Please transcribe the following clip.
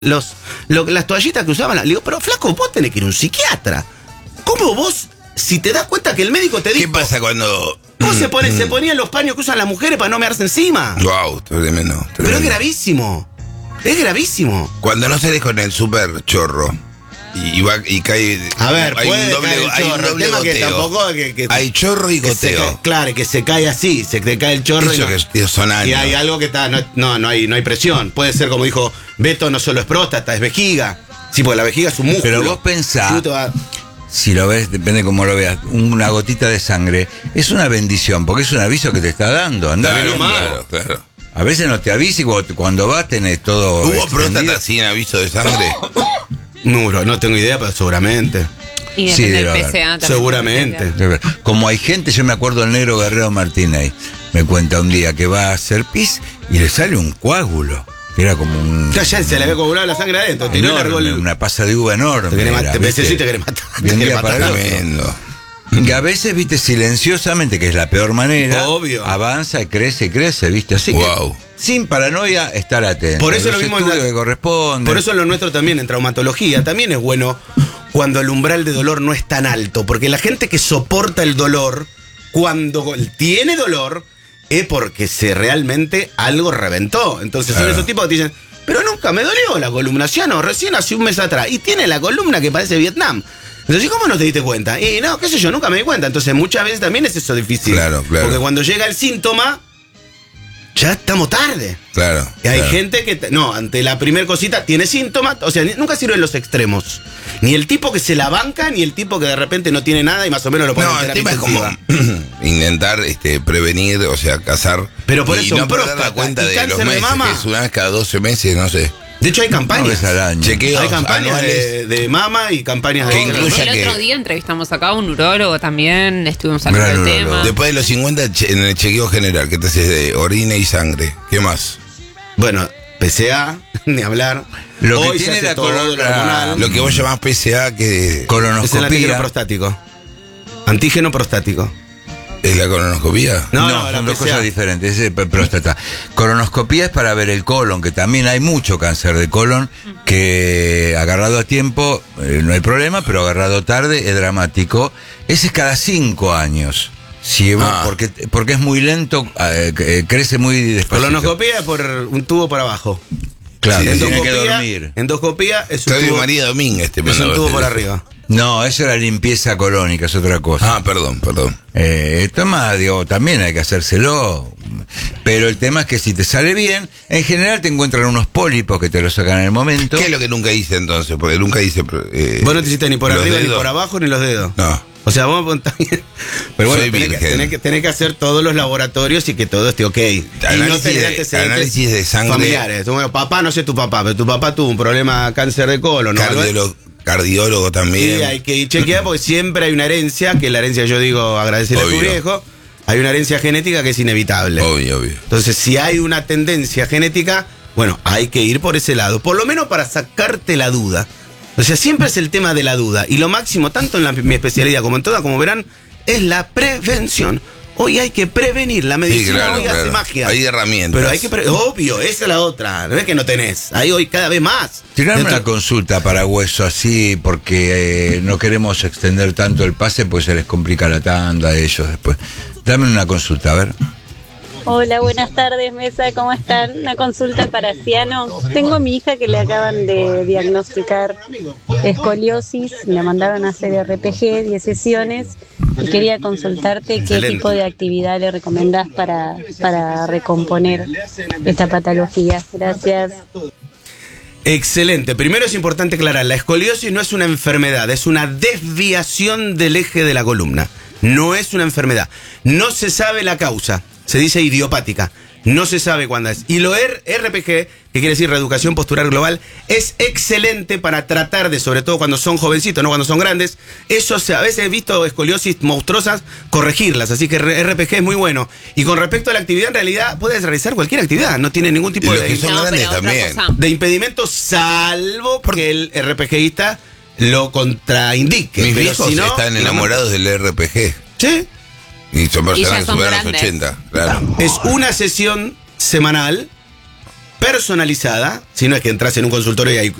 las toallitas que usaban. Le digo, pero flaco, vos tenés que ir a un psiquiatra. ¿Cómo vos, si te das cuenta que el médico te dijo... ¿Qué pasa cuando...? ¿Cómo se ponían los paños que usan las mujeres para no mearse encima? Wow, tremendo. Pero es gravísimo. Es gravísimo. Cuando no salís con el super chorro y cae... A ver, hay puede un doble, caer el hay un chorro. doble El tema que goteo. tampoco... Hay chorro y que se goteo. cae, claro, que se cae así, se te cae el chorro Eso que son años. y hay algo que está, no hay presión. Puede ser, como dijo Beto, no solo es próstata, es vejiga. Sí, porque la vejiga es un músculo. Pero vos pensás, Sí, te va- si lo ves, depende cómo lo veas, una gotita de sangre es una bendición, porque es un aviso que te está dando. Andá Claro, viendo. claro. A veces no te avisa y cuando vas tenés todo. ¿Hubo extendido. próstata sin aviso de sangre? No tengo idea, pero seguramente. Y Sí, depende debe del haber. PSA también. Seguramente. Como hay gente, yo me acuerdo el negro Guerrero Martínez, me cuenta un día que va a hacer pis y le sale un coágulo, que era como un... Ya se le había coagulado la sangre adentro. Tiró y largó enorme, el... una pasa de uva enorme. Te querés era, matar, ¿viste? sí, te querés matar. De un Te día querés para el matar. otro. Tremendo. Que a veces, viste, silenciosamente, que es la peor manera, Obvio. avanza, crece, viste, así Wow. que sin paranoia estar atento. Por eso Los lo mismo en estudios la- que corresponden. Por eso en lo nuestro también, en traumatología, también es bueno cuando el umbral de dolor no es tan alto. Porque la gente que soporta el dolor, cuando tiene dolor, es porque realmente algo reventó. Entonces son esos tipos que te dicen, pero nunca me dolió la columna, ya no, recién hace un mes atrás. Y tiene la columna que parece Vietnam. Entonces, ¿cómo no te diste cuenta? Y no, qué sé yo, nunca me di cuenta. Entonces, muchas veces también es eso difícil. Claro. Porque cuando llega el síntoma, ya estamos tarde. Claro. Y hay claro. gente que, ante la primer cosita tiene síntomas, o sea, nunca sirven los extremos. Ni el tipo que se la banca, ni el tipo que de repente no tiene nada y más o menos lo pone en No, el terapia tema es como intensiva. intentar prevenir, o sea, cazar. Pero por y eso, no perder la próstata cuenta y de cáncer los de meses, mama. que es una vez cada 12 meses, no sé. De hecho, hay Una campañas. vez al año. Chequeos Hay campañas anuales. de mama y campañas de Que cáncer. incluya El que- otro día entrevistamos acá a un urólogo también, estuvimos hablando Gran del urólogo. tema. Después de los 50, en el chequeo general, que te haces de orina y sangre. ¿Qué más? Bueno, PCA, ni hablar. Lo que Hoy se tiene hace la todo columna- lo hormonal. Lo que vos llamás PSA, que Es el antígeno Colonoscopía. prostático. Antígeno prostático. es la colonoscopía. No, No, la son dos PCA. cosas diferentes. Es próstata. Colonoscopía es para ver el colon, que también hay mucho cáncer de colon, que agarrado a tiempo no hay problema, pero agarrado tarde es dramático. Ese es cada 5 años. Si vos- Ah. porque es muy lento, crece muy despacito. Colonoscopía es por un tubo por abajo. Claro, Sí, que tiene que Endoscopía, dormir. endoscopía es un Claudio tubo, María Domínguez te es un mandaba tubo por este- arriba. No, eso era limpieza colónica, es otra cosa. Ah, perdón. Esto más, digo, también hay que hacérselo. Pero el tema es que si te sale bien, en general te encuentran unos pólipos que te lo sacan en el momento. ¿Qué es lo que nunca hice entonces? Porque nunca hice... Vos no te hiciste ni por los arriba, ni dedos. por abajo, ni los dedos. No. O sea, vamos a también. Pero bueno, Soy virgen. tenés que hacer todos los laboratorios y que todo esté ok. Y Análisis tenés de- antecedentes análisis de sangre. familiares. Bueno, papá, no sé tu papá, pero tu papá tuvo un problema cáncer de colon, ¿no? Cardiólogo también. Y hay que ir chequear porque siempre hay una herencia, que la herencia yo digo agradecerle a tu Obvio. viejo. Hay una herencia genética que es inevitable. Obvio. Entonces, si hay una tendencia genética, bueno, hay que ir por ese lado. Por lo menos para sacarte la duda. O sea, siempre es el tema de la duda. Y lo máximo, tanto en mi especialidad como en toda, como verán, es la prevención. Hoy hay que prevenir. La medicina hoy hace magia. Hay herramientas. Pero hay que obvio, esa es la otra. No es que no tenés. Hay hoy cada vez más. Tirarme Dentro- una consulta para hueso así, porque no queremos extender tanto el pase, pues se les complica la tanda a ellos después. Dame una consulta, a ver. Hola, buenas tardes, Mesa, ¿cómo están? Una consulta para Ciano. Tengo a mi hija que le acaban de diagnosticar escoliosis, le mandaron a hacer RPG, 10 sesiones, y quería consultarte qué Excelente. tipo de actividad le recomendás para recomponer esta patología. Gracias. Excelente. Primero es importante aclarar, la escoliosis no es una enfermedad, es una desviación del eje de la columna. No es una enfermedad. No se sabe la causa. Se dice idiopática. No se sabe cuándo es. Y lo RPG, que quiere decir reeducación postural global, es excelente para tratar de, sobre todo cuando son jovencitos, no cuando son grandes, eso a veces he visto escoliosis monstruosas, corregirlas. Así que RPG es muy bueno. Y con respecto a la actividad, en realidad puedes realizar cualquier actividad. No tiene ningún tipo Y los de... que son No, grandes pero otra también. cosa. de impedimento, salvo porque el RPGista lo contraindique. Mis pero viejos si no, están enamorados del RPG. Sí, Y son Y ya personas que son superan los grandes. 80. Claro. es una sesión semanal personalizada, si no es que entras en un consultorio y hay